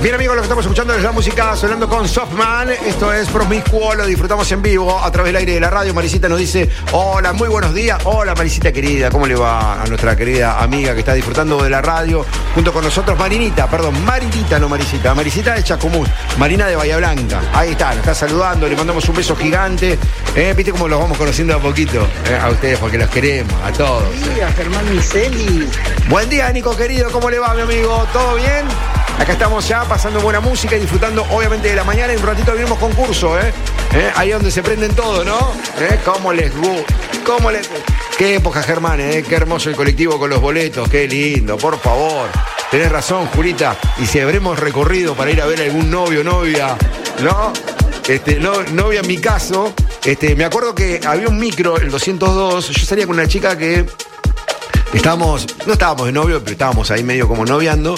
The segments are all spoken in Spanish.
Bien, amigos, lo que estamos escuchando es la música sonando con Softman. Esto es Promiscuo, lo disfrutamos en vivo a través del aire de la radio. Marisita nos dice, hola, muy buenos días. Hola, Marisita querida, ¿cómo le va a nuestra querida amiga que está disfrutando de la radio junto con nosotros? Marinita, no Marisita. Marisita de Chacomús, Marina de Bahía Blanca. Ahí está, nos está saludando, le mandamos un beso gigante. ¿Viste cómo los vamos conociendo a poquito? A ustedes, porque los queremos, a todos. Buen día, Germán Miseli. Buen día, Nico querido, ¿cómo le va, mi amigo? ¿Todo bien? Acá estamos ya pasando buena música y disfrutando obviamente de la mañana. Y un ratito venimos concurso, ahí donde se prenden todo, ¿no? ¿Cómo les gusta? Qué época, Germán, qué hermoso el colectivo con los boletos, qué lindo, por favor. Tenés razón, Julita. Y si habremos recorrido para ir a ver a algún novio, novia, ¿no? Novia en mi caso. Me acuerdo que había un micro, el 202. Yo salía con una chica que no estábamos de novio, pero estábamos ahí medio como noviando.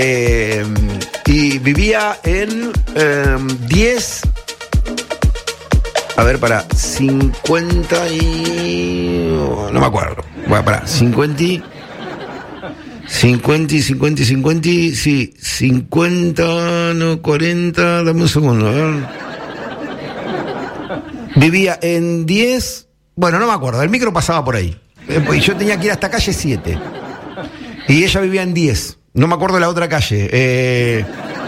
Y vivía en 10. A ver, para 50 y... No me acuerdo. Bueno, para 50 y... 50, sí, 50, no, 40, dame un segundo, a ver. Vivía en 10, bueno, no me acuerdo, el micro pasaba por ahí. Y yo tenía que ir hasta calle 7. Y ella vivía en 10, no me acuerdo de la otra calle.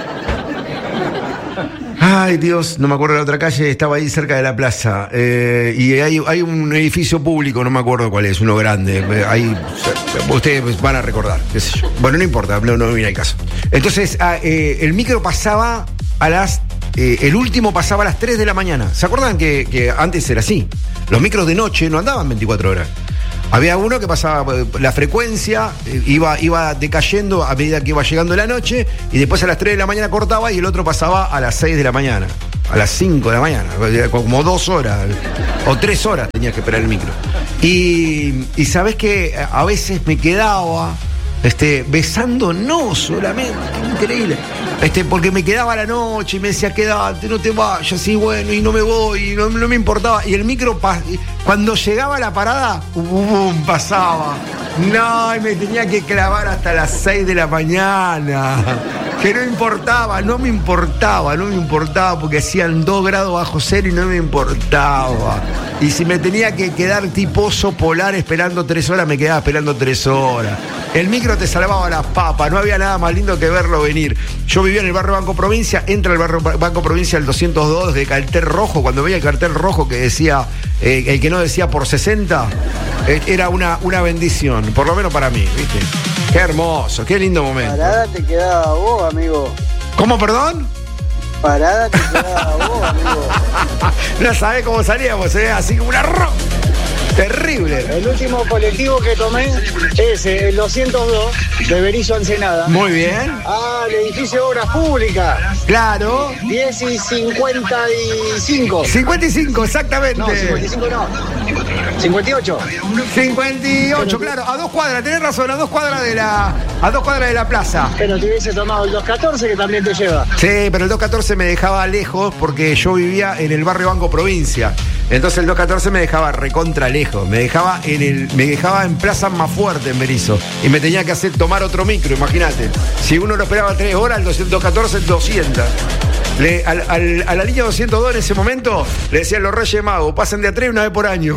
Ay, Dios, no me acuerdo de la otra calle, estaba ahí cerca de la plaza. Y hay un edificio público, no me acuerdo cuál es, uno grande. Ahí ustedes van a recordar, qué sé yo. Bueno, no importa, no viene al caso. Entonces, el micro pasaba a las... el último pasaba a las 3 de la mañana. ¿Se acuerdan que antes era así? Los micros de noche no andaban 24 horas. Había uno que pasaba, la frecuencia iba decayendo a medida que iba llegando la noche, y después a las 3 de la mañana cortaba, y el otro pasaba a las 6 de la mañana, a las 5 de la mañana, como 2 horas o 3 horas tenías que esperar el micro. Y sabes que a veces me quedaba besando, no solamente, increíble, porque me quedaba la noche y me decía, quédate, no te vayas, y bueno, y no me voy, y no me importaba, y el micro cuando llegaba a la parada, pasaba, no, y me tenía que clavar hasta las 6 de la mañana, que no me importaba, porque hacían 2 grados bajo cero y no me importaba, y si me tenía que quedar tipo oso polar esperando 3 horas, me quedaba esperando 3 horas. El micro te salvaba las papas, no había nada más lindo que verlo venir. Yo vivía en el barrio Banco Provincia, entra el barrio Banco Provincia el 202 de cartel rojo. Cuando veía el cartel rojo que decía, el que no decía por 60, era una bendición, por lo menos para mí, ¿viste? Qué hermoso, qué lindo momento. Parada te quedaba vos, amigo. ¿Cómo, perdón? Parada te quedaba vos, amigo. No sabés cómo salíamos, así como una roca. Terrible. El último colectivo que tomé es el 202 de Berizo Ensenada. Muy bien. El edificio de Obras Públicas. Claro. 10 y 55. 55, exactamente. No, 55 no. 58. 58, claro. A 2 cuadras, tenés razón, a 2 cuadras de la plaza. Pero te hubiese tomado el 214 que también te lleva. Sí, pero el 214 me dejaba lejos porque yo vivía en el barrio Banco Provincia. Entonces el 214 me dejaba recontra lejos. Me dejaba en Plaza Mafuerte, en Berizo. Y me tenía que hacer tomar otro micro, imagínate. Si uno lo esperaba 3 horas, el 214 200. A la línea 202 en ese momento le decían los Reyes Magos, pasen de a 3 una vez por año.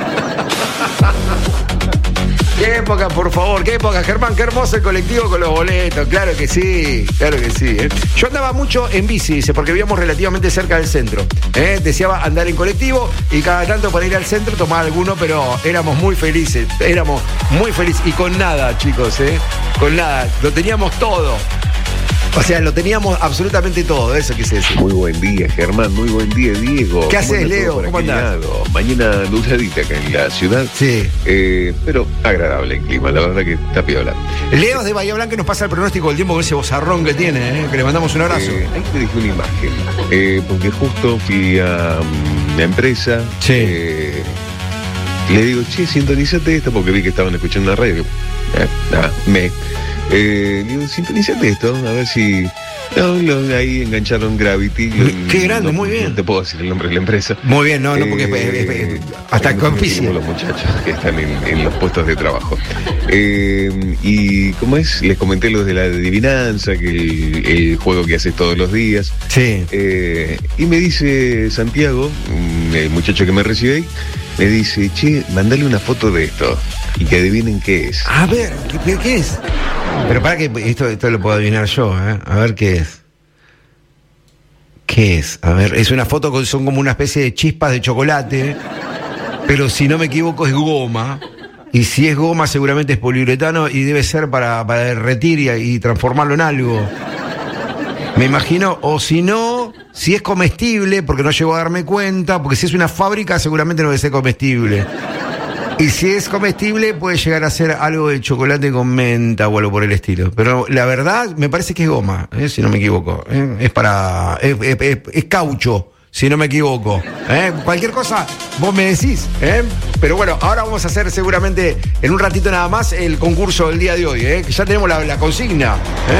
Qué época, por favor, qué época, Germán, qué hermoso el colectivo con los boletos, claro que sí. Yo andaba mucho en bici, dice, porque vivíamos relativamente cerca del centro. Deseaba andar en colectivo y cada tanto para ir al centro tomaba alguno, pero éramos muy felices, y con nada, chicos, con nada, lo teníamos todo. O sea, lo teníamos absolutamente todo, eso quise decir. Muy buen día, Germán, muy buen día, Diego. ¿Qué haces, Leo? ¿Cómo andás? Mañana nubladita acá en la ciudad. Sí. Pero agradable el clima, la verdad que está piola. Leo es de Bahía Blanca, nos pasa el pronóstico del tiempo con ese vozarrón que tiene, que le mandamos un abrazo. Ahí te dejé una imagen, porque justo fui a la empresa. Sí. Le digo, sintonízate esto, porque vi que estaban escuchando una radio. Le digo, sintonízate esto, a ver si No, ahí engancharon Gravity. Qué grande, muy bien. No te puedo decir el nombre de la empresa. Muy bien, no, porque hasta con piscina. Los muchachos que están en los puestos de trabajo. Y ¿cómo es? Les comenté los de la adivinanza, que el juego que haces todos los días. Sí. Y me dice Santiago, el muchacho que me recibe ahí, me dice, che, mandale una foto de esto y que adivinen qué es. A ver, ¿qué es? Pero para que esto lo puedo adivinar yo, ¿eh? A ver qué es. ¿Qué es? A ver, es una foto que son como una especie de chispas de chocolate, pero si no me equivoco es goma. Y si es goma seguramente es poliuretano y debe ser para derretir y transformarlo en algo. Me imagino, o si no, si es comestible, porque no llego a darme cuenta, porque si es una fábrica seguramente no debe ser comestible. Y si es comestible puede llegar a ser algo de chocolate con menta o algo por el estilo. Pero la verdad me parece que es goma, si no me equivoco. Es caucho, si no me equivoco. Cualquier cosa vos me decís. Pero bueno, ahora vamos a hacer seguramente en un ratito nada más el concurso del día de hoy. Que ya tenemos la consigna.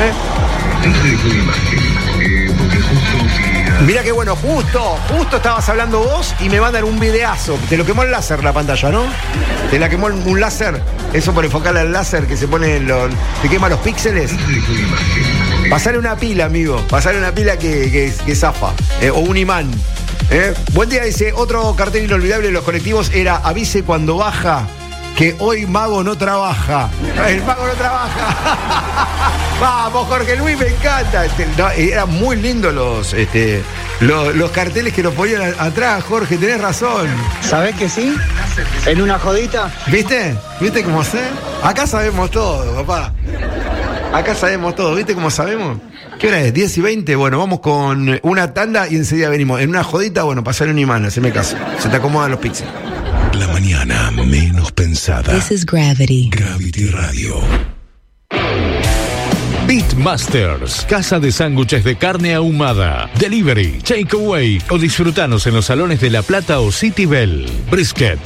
Mira que bueno, justo estabas hablando vos y me mandan un videazo. Te lo quemó el láser la pantalla, ¿no? Te la quemó un láser. Eso por enfocarle al láser que se pone te quema los píxeles. Pasale una pila, amigo. Pasale una pila que zafa. O un imán. Buen día, dice, otro cartel inolvidable de los colectivos era avise cuando baja que hoy Mago no trabaja. El Mago no trabaja. Vamos, Jorge Luis, me encanta. Eran muy lindos los carteles que los ponían atrás, Jorge, tenés razón. ¿Sabés que sí? En una jodita. ¿Viste? ¿Viste cómo sé? Acá sabemos todo, papá. Acá sabemos todo, ¿viste cómo sabemos? ¿Qué hora es? 10:20. Bueno, vamos con una tanda y enseguida venimos. En una jodita, bueno, pasale un imán, haceme caso. Se te acomodan los píxeles. La mañana menos pensada. This is Gravity. Gravity Radio. Beatmasters, casa de sándwiches de carne ahumada, delivery, takeaway o disfrutanos en los salones de La Plata o City Bell. Brisket,